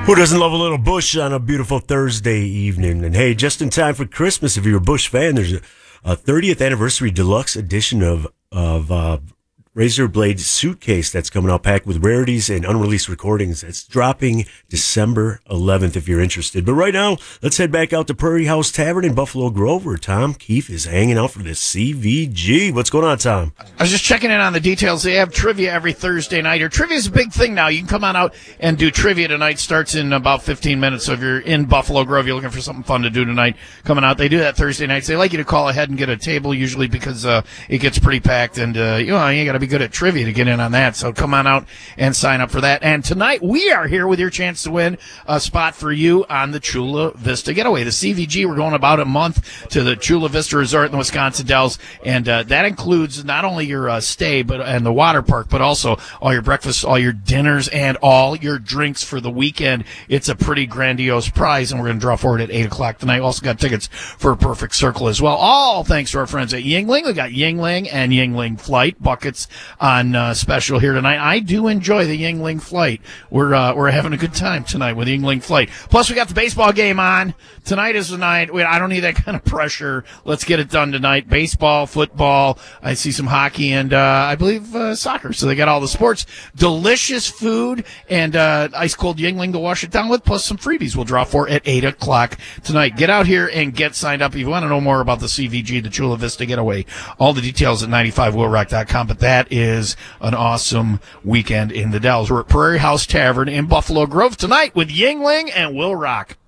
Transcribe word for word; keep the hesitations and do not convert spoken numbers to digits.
Who doesn't love a little Bush on a beautiful Thursday evening? And hey, just in time for Christmas, if you're a Bush fan, there's a, a thirtieth anniversary deluxe edition of of uh, Razor Blade Suitcase that's coming out packed with rarities and unreleased recordings. It's dropping December eleventh if you're interested. But right now, let's head back out to Prairie House Tavern in Buffalo Grove where Tom Keefe is hanging out for the C V G. What's going on, Tom? I was just checking in on the details. They have trivia every Thursday night. Or trivia is a big thing now. You can come on out and do trivia tonight. Starts in about fifteen minutes. So if you're in Buffalo Grove, you're looking for something fun to do tonight, coming out. They do that Thursday nights. They like you to call ahead and get a table usually because uh, it gets pretty packed. And, uh, you know, you got to be good at trivia to get in on that. So come on out and sign up for that. And tonight we are here with your chance to win a spot for you on the Chula Vista Getaway. The C V G, we're going about a month to the Chula Vista Resort in the Wisconsin Dells. And uh, that includes not only your uh, stay but and the water park, but also all your breakfasts, all your dinners, and all your drinks for the weekend. It's a pretty grandiose prize, and we're going to draw forward at eight o'clock tonight. Also got tickets for a Perfect Circle as well. All thanks to our friends at Yuengling. We got Yuengling and Yuengling Flight buckets on uh, special here tonight. I do enjoy the Yuengling Flight. We're uh, we're having a good time tonight with Yuengling Flight. Plus, we got the baseball game on. Tonight is the night. Wait, I don't need that kind of pressure. Let's get it done tonight. Baseball, football. I see some hockey and uh, I believe uh, soccer. So they got all the sports. Delicious food and uh, ice cold Yuengling to wash it down with. Plus some freebies we'll draw for at eight o'clock tonight. Get out here and get signed up if you want to know more about the C V G, the Chula Vista Getaway. All the details at ninety-five will rock dot com. But that is an awesome weekend in the Dells. We're at Prairie House Tavern in Buffalo Grove tonight with Yuengling and Will Rock.